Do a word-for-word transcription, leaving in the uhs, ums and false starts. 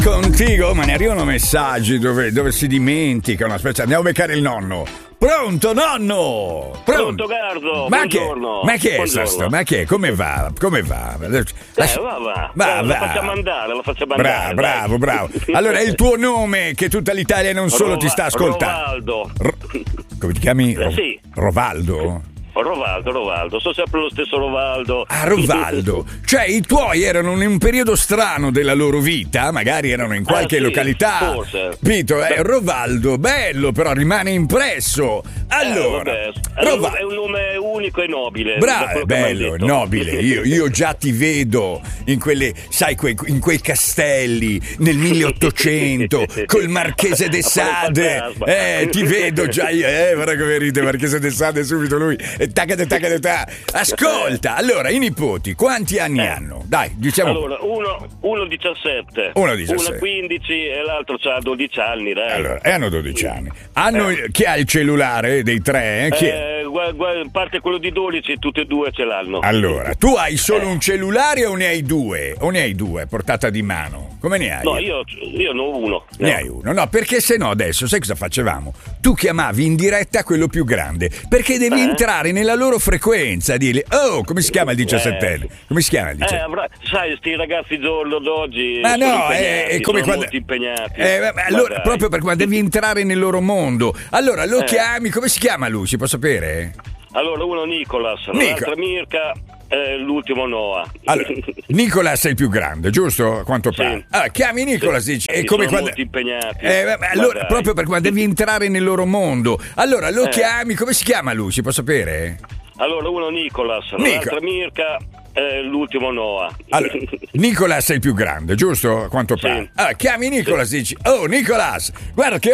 Contigo, ma ne arrivano messaggi dove, dove si dimenticano. Aspetta, andiamo a beccare il nonno. Pronto, nonno? Pronto, Gardo. Ma che, buongiorno. ma che è Buongiorno. sta? Ma che? Come va? Come va? Lasci- Eh, va, va. va, Eh, va. Lo facciamo andare, lo facciamo Bravo, andare. bravo, bravo. Allora è il tuo nome che tutta l'Italia non solo Rova- ti sta ascoltando. Rovaldo. Ro- come ti chiami? Eh, sì. Rovaldo? Rovaldo, Rovaldo, sono sempre lo stesso Rovaldo. Ah, Rovaldo. Cioè i tuoi erano in un periodo strano della loro vita, magari erano in qualche Ah, sì, località. forse. Capito? Eh, Rovaldo, bello, però rimane impresso. Allora, Eh, vabbè, è, un, Rova- è un nome unico e nobile. da Bravo, quello che mi bello, hanno detto. nobile. Io, io già ti vedo in quelle, sai, quei, in quei castelli nel milleottocento col Marchese de A fare un Sade. fantasma. Eh, ti vedo già io. Eh, guarda come ride Marchese de Sade, subito lui. E tacca, tacca, tacca. Ascolta, allora, i nipoti quanti anni Eh. hanno? Dai, diciamo. Allora, uno, uno diciassette, Uno diciassette. uno quindici e l'altro ha dodici anni, dai. Allora, e hanno dodici anni. Hanno, Chi ha il cellulare dei tre? Eh? Chi è? Eh, gua- gua- a parte quello di dodici, tutti e due ce l'hanno. Allora, tu hai solo un cellulare o ne hai due? O ne hai due, portata di mano? Come ne hai? No, io, io ne ho uno. Ne No. hai uno, no, perché se no adesso sai cosa facevamo? Tu chiamavi in diretta quello più grande, perché devi Eh? entrare nella loro frequenza, dirgli, oh, come si chiama il diciassettenne? Come si chiama il Eh, diciassettenne? avrà- sai, sti ragazzi giorno d'oggi Ma sono no, è, impegnati, è come sono quando. molto impegnati. Eh, beh, Ma allora, dai. proprio per quando devi entrare nel loro mondo. Allora lo Eh. chiami, come si chiama lui? Si può sapere? Allora, uno Nicolas, Nico. l'altra Mirka, eh, l'ultimo Noah. Allora, Nicolas è il più grande, giusto? A quanto Sì. pare. Ah, chiami Nicolas, Sì, dici. sì, è come sono quando. molto impegnati. Eh, beh, beh, Ma allora, dai. proprio per quando devi entrare nel loro mondo. Allora lo Eh. chiami, come si chiama lui? Si può sapere? Allora, uno Nicolas, Nico. l'altra Mirka, eh, l'ultimo Noah. Allora, Nicolas è il più grande, giusto? A quanto Sì. pare. Ah, chiami Nicolas, dici. Oh, Nicolas, guarda che